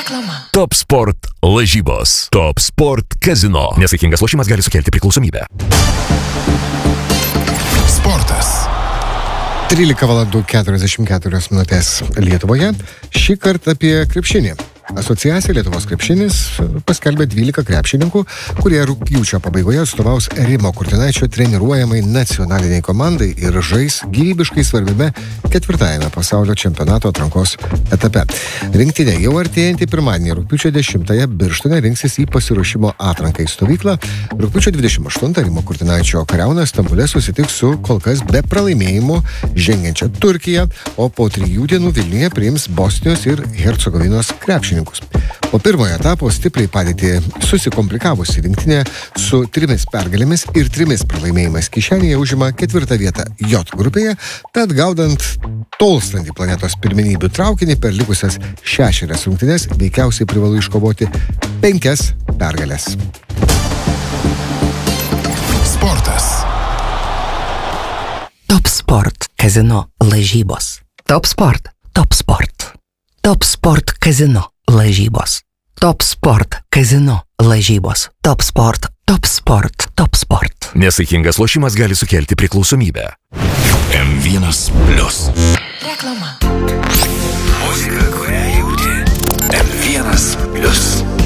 Reklama. Top Sport lažybos. Top Sport kazino. Nesaikingas lošimas gali sukelti priklausomybę. Sportas. 13:44 Lietuvoje. Šį kartą apie krepšinį. Asociacija Lietuvos krepšinis paskelbė 12 krepšininkų, kurie rugpjūčio pabaigoje atstovaus Rimo Kurtinaičio treniruojamai nacionaliniai komandai ir žais gyvybiškai svarbiame 4. pasaulio čempionato atrankos etape. Rinktinė jau artėjantį pirmadienį rugpjūčio 10 Birštone rinksis į pasiruošimo atrankai stovyklą. Rugpjūčio 28 Rimo Kurtinaičio kariauna Stambule susitiks su kol kas be pralaimėjimų žengiančia Turkija, o po 3 dienų Vilniuje priims Bosnijos ir Hercegovinos krepšininkus. Po pirmojo etapo stipriai padėtį susikomplikavusi rinktinė su 3 pergalėmis ir 3 pralaimėjimais kišenėje užima 4. vietą J grupėje, tad gaudant tolstantį planetos pirmenybių traukinį per likusias 6 rungtynes veikiausiai privalu iškovoti 5 pergalės. Sportas. Top Sport kazino lažybos. Top Sport. Top Sport. Top Sport kazino lažybos. Top Sport kazino lažybos. Top Sport. Top Sport. Top Sport. Nesaikingas lošimas gali sukelti priklausomybę. M1+. Reklama. Muzika, kurią jauti. M1+.